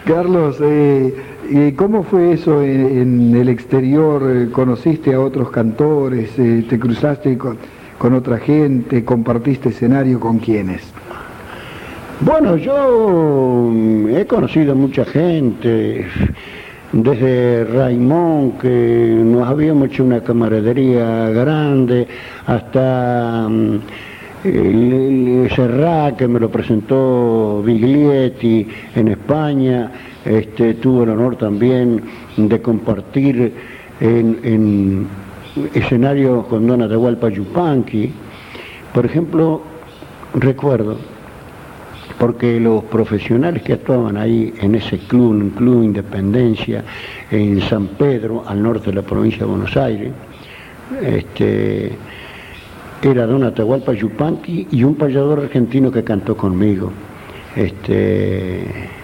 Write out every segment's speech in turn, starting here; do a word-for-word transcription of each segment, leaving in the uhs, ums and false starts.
Carlos, eh, eh, ¿cómo fue eso en, en el exterior? Eh, ¿Conociste a otros cantores? Eh, ¿Te cruzaste con, con otra gente? ¿Compartiste escenario con quiénes? Bueno, yo he conocido mucha gente, desde Raimón, que nos habíamos hecho una camaradería grande, hasta um, el, el Serrat, que me lo presentó Biglietti en España. Este, tuve el honor también de compartir en, en escenarios con Don Atahualpa Yupanqui. Por ejemplo, recuerdo, porque los profesionales que actuaban ahí en ese club, un club Independencia, en San Pedro, al norte de la provincia de Buenos Aires, este, era Don Atahualpa Yupanqui y un payador argentino que cantó conmigo. Este,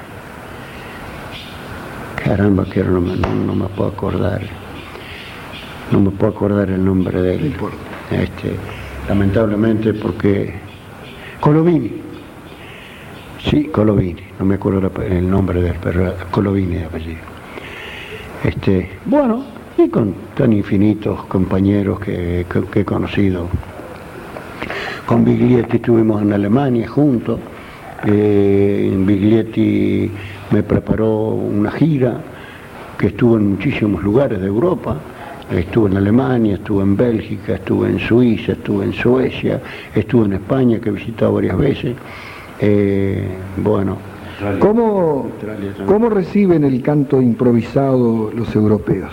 caramba, que no me, no, no me puedo acordar, no me puedo acordar el nombre de él, este, lamentablemente, porque Colovini. Sí, Colovini, no me acuerdo el nombre de él, pero Colovini de apellido. Este, bueno, y con tan infinitos compañeros que, que, que he conocido. Con Biglietti estuvimos en Alemania juntos. Eh, Biglietti me preparó una gira que estuvo en muchísimos lugares de Europa. Estuve en Alemania, estuve en Bélgica, estuve en Suiza, estuve en Suecia, estuve en España, que he visitado varias veces. Eh, bueno, ¿Cómo, ¿Cómo reciben el canto improvisado los europeos?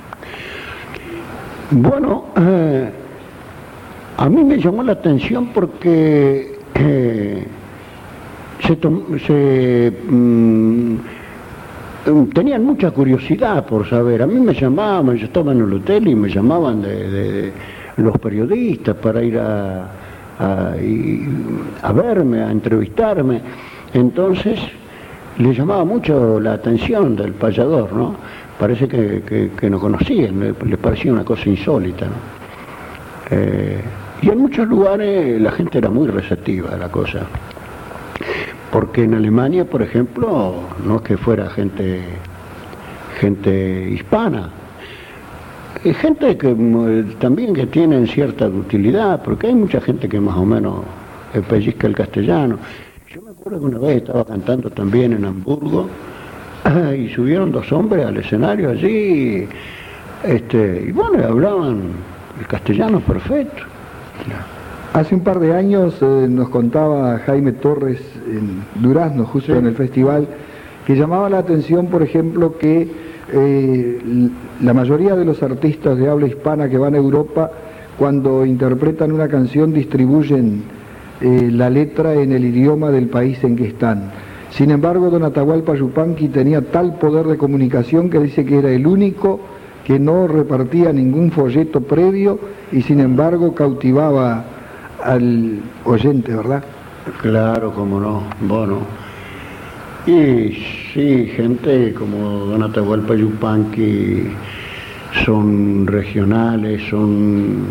Bueno, eh, a mí me llamó la atención porque eh, se, se mm, tenían mucha curiosidad por saber. A mí me llamaban, yo estaba en el hotel y me llamaban de, de, de los periodistas para ir a A, a verme, a entrevistarme. Entonces le llamaba mucho la atención del payador, ¿no? Parece que, que, que no conocían, les le parecía una cosa insólita, ¿no? Eh, y en muchos lugares la gente era muy receptiva a la cosa, porque en Alemania, por ejemplo, no es que fuera gente, gente hispana, gente que también que tienen cierta utilidad, porque hay mucha gente que más o menos pellizca el castellano. Yo me acuerdo que una vez estaba cantando también en Hamburgo y subieron dos hombres al escenario allí, este, y bueno, hablaban el castellano perfecto. Hace un par de años eh, nos contaba Jaime Torres en Durazno, justo sí, en el festival, que llamaba la atención, por ejemplo, que Eh, la mayoría de los artistas de habla hispana que van a Europa, cuando interpretan una canción, distribuyen eh, la letra en el idioma del país en que están. Sin embargo, Don Atahualpa Yupanqui tenía tal poder de comunicación que dice que era el único que no repartía ningún folleto previo y sin embargo cautivaba al oyente, ¿verdad? Claro, cómo no, bueno. Y sí, gente como Don Atahualpa Yupanqui son regionales, son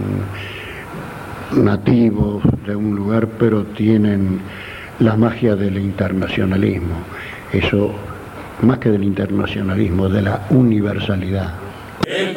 nativos de un lugar, pero tienen la magia del internacionalismo. Eso, más que del internacionalismo, de la universalidad.